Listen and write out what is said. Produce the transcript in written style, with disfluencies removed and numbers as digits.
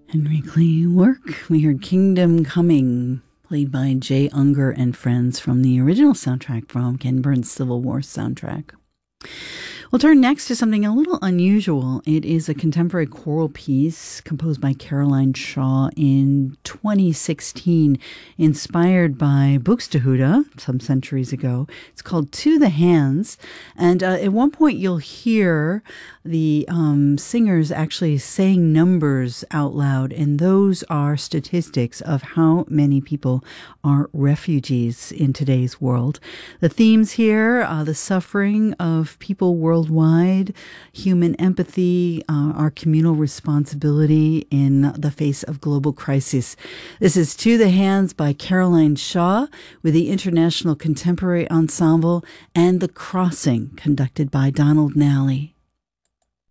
Henrik Lee work. We heard Kingdom Coming, played by Jay Unger and Friends from the original soundtrack from Ken Burns' Civil War soundtrack. We'll turn next to something a little unusual. It is a contemporary choral piece composed by Caroline Shaw in 2016, inspired by Buxtehude some centuries ago. It's called To the Hands, and at one point you'll hear the singers actually saying numbers out loud, and those are statistics of how many people are refugees in today's world. The themes here are the suffering of people worldwide, human empathy, our communal responsibility in the face of global crisis. This is To the Hands by Caroline Shaw with the International Contemporary Ensemble and The Crossing, conducted by Donald Nally.